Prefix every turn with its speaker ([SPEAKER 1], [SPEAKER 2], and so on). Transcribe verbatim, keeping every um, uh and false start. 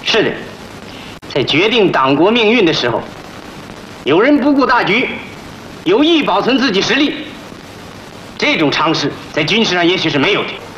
[SPEAKER 1] 是的，在决定党国命运的时候，有人不顾大局，有意保存自己实力，这种常识在军事上也许是没有的。